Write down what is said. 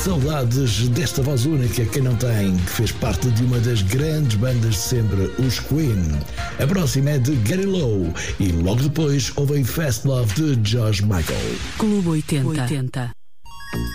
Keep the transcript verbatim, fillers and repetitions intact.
saudades desta voz única, quem não tem, que fez parte de uma das grandes bandas de sempre, os Queen. A próxima é de Gary Lowe e logo depois ouvem Fast Love de George Michael. Clube oitenta.